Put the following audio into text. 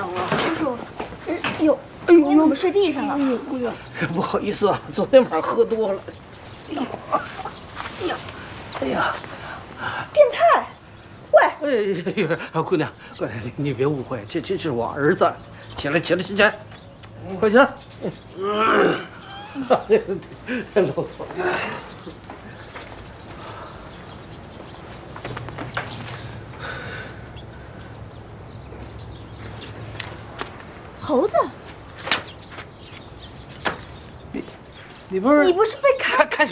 样啊？ 叔叔，哎呦，你怎么睡地上了？ 哎呦，姑娘，不好意思啊，昨天晚上喝多了。哎呀， 变态！喂， 哎，姑娘，你别误会，这是我儿子。起来，快起来！老头。 猴子， 你不是被砍？ 看